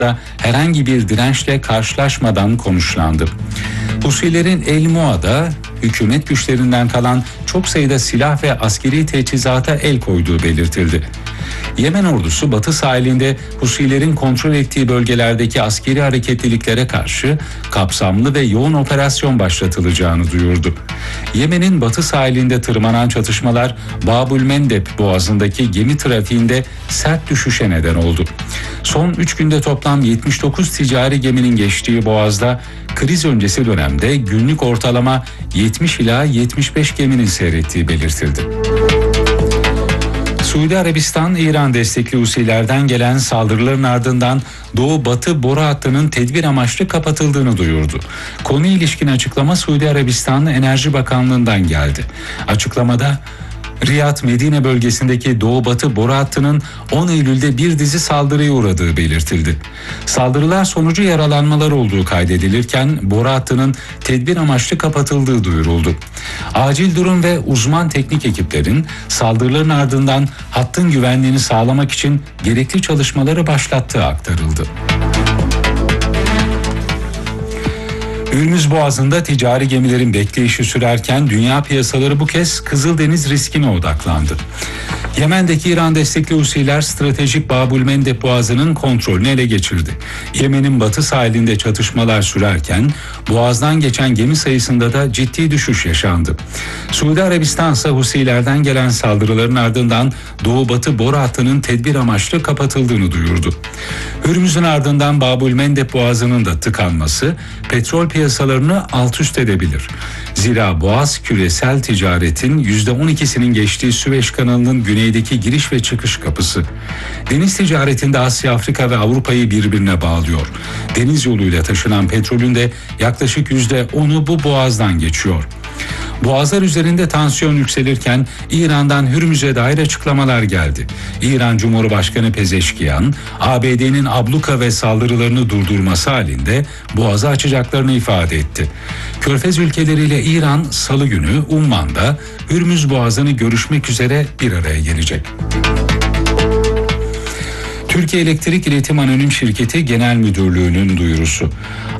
herhangi bir dirençle karşılaşmadan konuşlandı. Husilerin El Muad'a hükümet güçlerinden kalan çok sayıda silah ve askeri teçhizata el koyduğu belirtildi. Yemen ordusu Batı sahilinde Husilerin kontrol ettiği bölgelerdeki askeri hareketliliklere karşı kapsamlı ve yoğun operasyon başlatılacağını duyurdu. Yemen'in batı sahilinde tırmanan çatışmalar Babülmendeb boğazındaki gemi trafiğinde sert düşüşe neden oldu. Son 3 günde toplam 79 ticari geminin geçtiği boğazda kriz öncesi dönemde günlük ortalama 70 ila 75 geminin seyrettiği belirtildi. Suudi Arabistan, İran destekli Husilerden gelen saldırıların ardından Doğu-Batı boru hattının tedbir amaçlı kapatıldığını duyurdu. Konuya ilişkin açıklama Suudi Arabistan Enerji Bakanlığı'ndan geldi. Açıklamada Riyad-Medine bölgesindeki Doğu-Batı boru hattının 10 Eylül'de bir dizi saldırıya uğradığı belirtildi. Saldırılar sonucu yaralanmalar olduğu kaydedilirken boru hattının tedbir amaçlı kapatıldığı duyuruldu. Acil durum ve uzman teknik ekiplerin saldırıların ardından hattın güvenliğini sağlamak için gerekli çalışmaları başlattığı aktarıldı. Hürmüz Boğazı'nda ticari gemilerin bekleyişi sürerken dünya piyasaları bu kez Kızıldeniz riskine odaklandı. Yemen'deki İran destekli Husiler stratejik Babülmendeb Boğazı'nın kontrolünü ele geçirdi. Yemen'in batı sahilinde çatışmalar sürerken boğazdan geçen gemi sayısında da ciddi düşüş yaşandı. Suudi Arabistan ise Husilerden gelen saldırıların ardından Doğu-Batı boru hattının tedbir amaçlı kapatıldığını duyurdu. Hürmüz'ün ardından Babülmendeb Boğazı'nın da tıkanması petrol piyasalarını alt üst edebilir. Zira Boğaz küresel ticaretin %12'sinin geçtiği Süveyş kanalının güneydeki giriş ve çıkış kapısı. Deniz ticaretinde Asya, Afrika ve Avrupa'yı birbirine bağlıyor. Deniz yoluyla taşınan petrolün de yaklaşık %10'u bu boğazdan geçiyor. Boğazlar üzerinde tansiyon yükselirken İran'dan Hürmüz'e dair açıklamalar geldi. İran Cumhurbaşkanı Pezeşkiyan, ABD'nin abluka ve saldırılarını durdurması halinde boğazı açacaklarını ifade etti. Körfez ülkeleriyle İran Salı günü Umman'da Hürmüz Boğazı'nı görüşmek üzere bir araya gelecek. Türkiye Elektrik İletim Anonim Şirketi Genel Müdürlüğü'nün duyurusu.